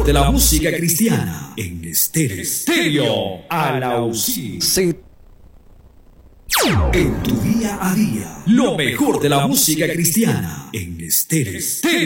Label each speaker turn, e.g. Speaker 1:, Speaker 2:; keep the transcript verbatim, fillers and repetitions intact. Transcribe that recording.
Speaker 1: de la música cristiana en estéreo. Estéreo Alausí.
Speaker 2: Sí.
Speaker 1: En tu día a día, lo mejor de la música cristiana en estéreo. Estéreo